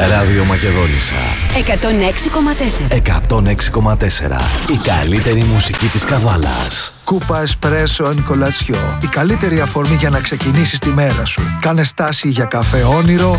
Ραδιομακεδόνισσα 106,4. 106,4. Η καλύτερη μουσική της Καβάλας. Κούπα Εσπρέσο εν κολατσιό. Η καλύτερη αφορμή για να ξεκινήσεις τη μέρα σου. Κάνε στάση για καφέ όνειρο